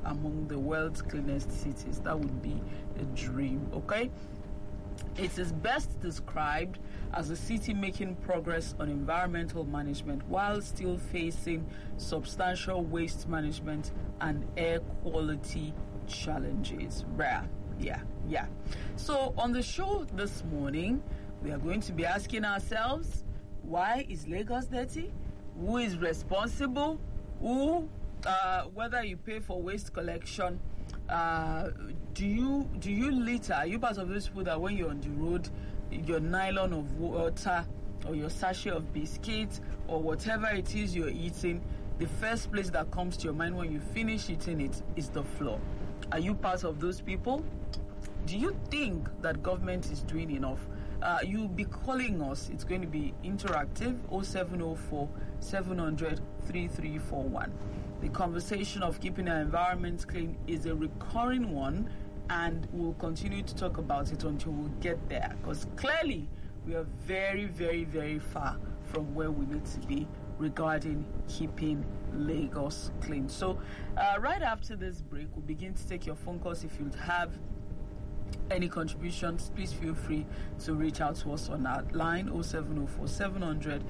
among the world's cleanest cities. That would be a dream, okay? It is best described as a city making progress on environmental management while still facing substantial waste management and air quality challenges. Rare. Yeah. So on the show this morning, we are going to be asking ourselves, why is Lagos dirty? Who is responsible? Whether you pay for waste collection, do you litter? Are you part of those people that when you're on the road, your nylon of water or your sachet of biscuits or whatever it is you're eating, the first place that comes to your mind when you finish eating it is the floor? Are you part of those people? Do you think that government is doing enough? You'll be calling us. It's going to be interactive. 0704 700 3341. The conversation of keeping our environment clean is a recurring one, and we'll continue to talk about it until we get there, because clearly we are very, very, very far from where we need to be regarding keeping Lagos clean. So right after this break, we'll begin to take your phone calls. If you have any contributions, please feel free to reach out to us on our line 0704 700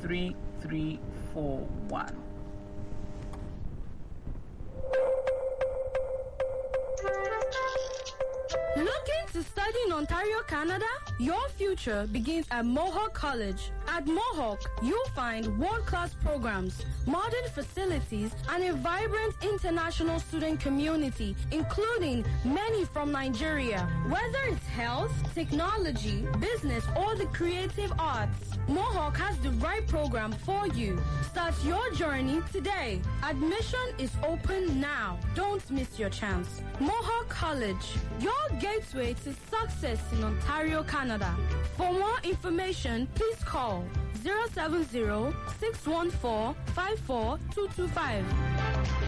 3341. Looking to study in Ontario, Canada? Your future begins at Mohawk College. At Mohawk, you'll find world-class programs, modern facilities, and a vibrant international student community, including many from Nigeria. Whether it's health, technology, business, or the creative arts, Mohawk has the right program for you. Start your journey today. Admission is open now. Don't miss your chance. Mohawk College, your gateway to success in Ontario, Canada. For more information, please call 070-614-54225.